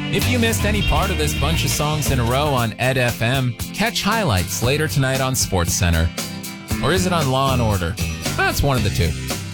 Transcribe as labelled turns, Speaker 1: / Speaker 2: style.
Speaker 1: If you missed any part of this bunch of songs in a row on Ed FM, catch highlights later tonight on SportsCenter. Or is it on Law & Order? That's one of the two.